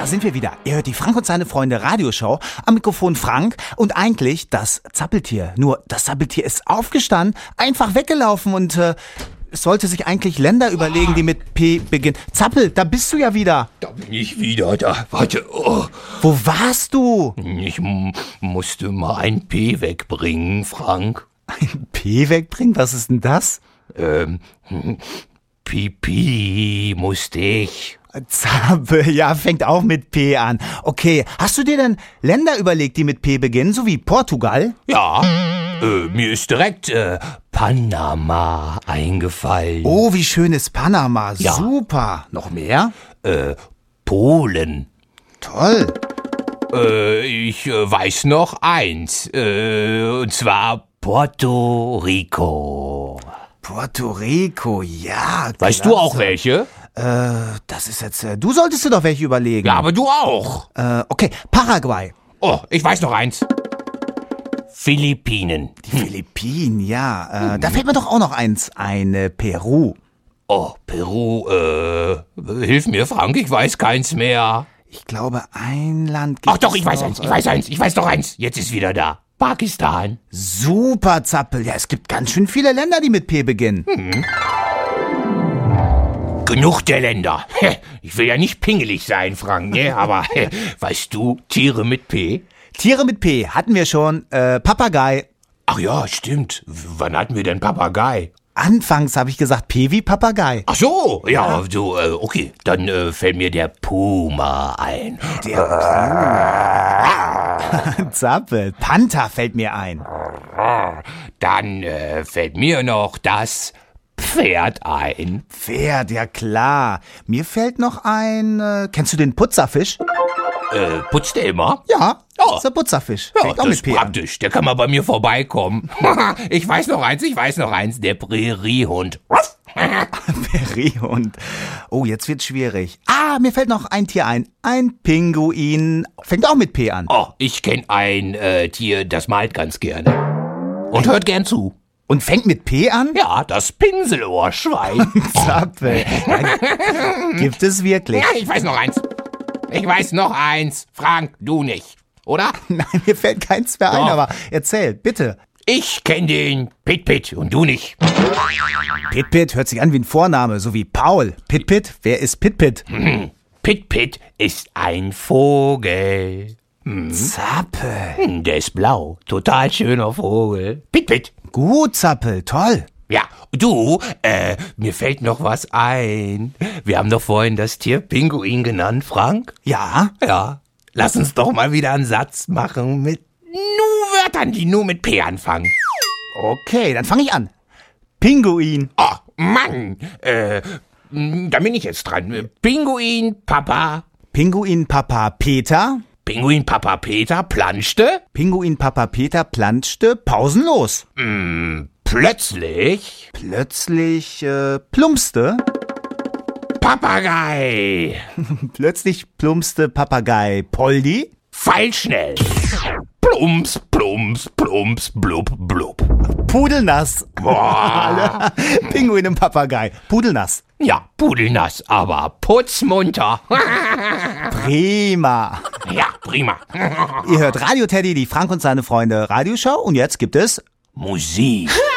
Da sind wir wieder. Ihr hört die Frank und seine Freunde Radioshow. Am Mikrofon Frank und eigentlich das Zappeltier. Nur das Zappeltier ist aufgestanden, einfach weggelaufen und es sollte sich eigentlich Länder überlegen, die mit P beginnen. Zappel, da bist du ja wieder. Da bin ich wieder, da. Warte. Oh. Wo warst du? Ich musste mal ein P wegbringen, Frank. Ein P wegbringen? Was ist denn das? Pipi musste ich. Zappel, ja, fängt auch mit P an. Okay, hast du dir denn Länder überlegt, die mit P beginnen, so wie Portugal? Ja, mir ist direkt Panama eingefallen. Oh, wie schön ist Panama. Ja. Super. Noch mehr? Polen. Toll. Ich weiß noch eins, und zwar Puerto Rico. Puerto Rico, ja. Weißt klasse. du auch welche? Das ist jetzt, du solltest dir doch welche überlegen. Ja, aber du auch. Okay, Paraguay. Oh, ich weiß noch eins. Philippinen. Die Philippinen, ja. Da fällt mir doch auch noch eins ein, Peru. Oh, Peru, hilf mir, Frank, ich weiß keins mehr. Ich glaube, ein Land gibt Ach doch, es ich weiß noch. eins, ich weiß noch eins. Jetzt ist wieder da. Pakistan. Super, Zappel. Ja, es gibt ganz schön viele Länder, die mit P beginnen. Genug der Länder. Ich will ja nicht pingelig sein, Frank, ne? Aber weißt du, Tiere mit P? Tiere mit P hatten wir schon. Papagei. Ach ja, stimmt. Wann hatten wir denn Papagei? Anfangs habe ich gesagt P wie Papagei. Ach so, ja, so, okay. Dann fällt mir der Puma ein. Zappel. Panther fällt mir ein. Dann fällt mir noch das Pferd ein. Pferd, ja klar. Mir fällt noch ein, kennst du den Putzerfisch? Putzt der immer? Ja, Oh. das ist der Putzerfisch. Ja, Fängt auch das mit ist P an. praktisch. Der kann mal bei mir vorbeikommen. Ich weiß noch eins. Der Präriehund. Periehund. Oh, jetzt wird's schwierig. Ah, mir fällt noch ein Tier ein. Ein Pinguin. Fängt auch mit P an. Oh, ich kenne ein Tier, das malt ganz gerne. Und hört gern zu. Und fängt mit P an? Ja, das Pinselohrschwein. Zappel. Ja, gibt es wirklich? Ja, ich weiß noch eins. Frank, du nicht. Oder? Nein, mir fällt keins mehr ein, Doch. aber erzähl, bitte. Ich kenne den Pit und du nicht. Pit hört sich an wie ein Vorname, so wie Paul. Pit, wer ist Pit? Pit ist ein Vogel. Zappel. Der ist blau. Total schöner Vogel. Pit. Gut, Zappel, toll. Ja, du, mir fällt noch was ein. Wir haben doch vorhin das Tier Pinguin genannt, Frank. Ja? Ja. Lass uns doch mal wieder einen Satz machen mit nur Wörtern, die nur mit P anfangen. Okay, dann fange ich an. Pinguin. Oh, Mann. Da bin ich jetzt dran. Pinguin Papa Peter. Pinguin Papa Peter planschte. Pinguin Papa Peter planschte pausenlos. Plötzlich Plötzlich plumpste. Papagei. Plötzlich plumpste Papagei Poldi. Pfeilschnell. Plumps, blub, blub. Pudelnass. Boah. Pinguin und Papagei. Pudelnass. Ja, pudelnass, aber putzmunter. Prima. Ja, prima. Ihr hört Radio Teddy, die Frank und seine Freunde Radioshow und jetzt gibt es Musik.